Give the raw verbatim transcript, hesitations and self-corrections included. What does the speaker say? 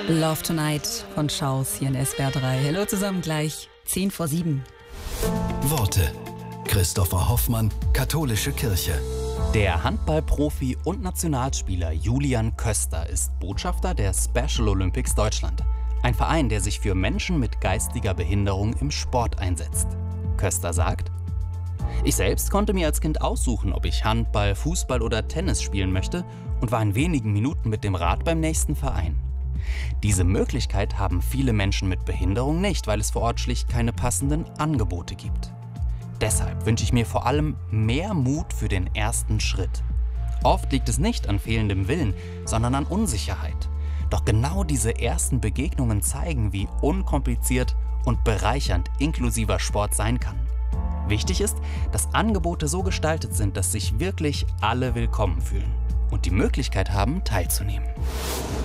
Love Tonight von Schaus hier in S W R drei. Hallo zusammen, gleich zehn vor sieben. Worte. Christopher Hoffmann, Katholische Kirche. Der Handballprofi und Nationalspieler Julian Köster ist Botschafter der Special Olympics Deutschland. Ein Verein, der sich für Menschen mit geistiger Behinderung im Sport einsetzt. Köster sagt: Ich selbst konnte mir als Kind aussuchen, ob ich Handball, Fußball oder Tennis spielen möchte und war in wenigen Minuten mit dem Rad beim nächsten Verein. Diese Möglichkeit haben viele Menschen mit Behinderung nicht, weil es vor Ort schlicht keine passenden Angebote gibt. Deshalb wünsche ich mir vor allem mehr Mut für den ersten Schritt. Oft liegt es nicht an fehlendem Willen, sondern an Unsicherheit. Doch genau diese ersten Begegnungen zeigen, wie unkompliziert und bereichernd inklusiver Sport sein kann. Wichtig ist, dass Angebote so gestaltet sind, dass sich wirklich alle willkommen fühlen und die Möglichkeit haben, teilzunehmen.